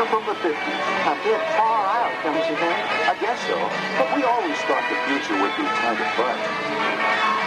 future from the 50s. A bit far out, don't you think? I guess so. But we always thought the future would be kind of fun.